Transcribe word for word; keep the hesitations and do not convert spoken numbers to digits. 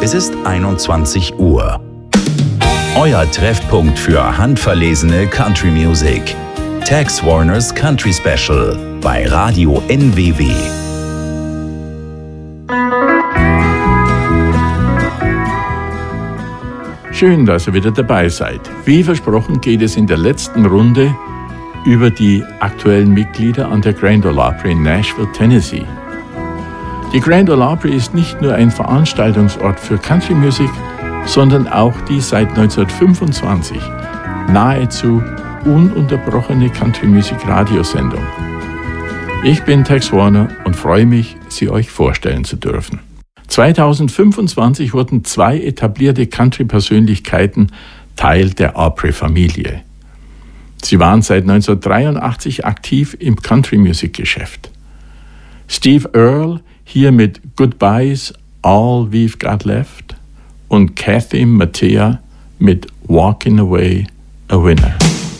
Es ist einundzwanzig Uhr. Euer Treffpunkt für handverlesene Country Music. Tex Warners Country Special bei Radio N W W. Schön, dass ihr wieder dabei seid. Wie versprochen geht es in der letzten Runde über die aktuellen Mitglieder an der Grand Ole Opry in Nashville, Tennessee. Die Grand Ole Opry ist nicht nur ein Veranstaltungsort für Country Music, sondern auch die seit neunzehnhundertfünfundzwanzig nahezu ununterbrochene Country Music Radiosendung. Ich bin Tex Warner und freue mich, sie euch vorstellen zu dürfen. zweitausendfünfundzwanzig wurden zwei etablierte Country-Persönlichkeiten Teil der Opry-Familie. Sie waren seit neunzehnhundertdreiundachtzig aktiv im Country-Music-Geschäft. Steve Earle hier mit Goodbye's All We've Got Left und Kathy Mattea mit Walking Away a Winner.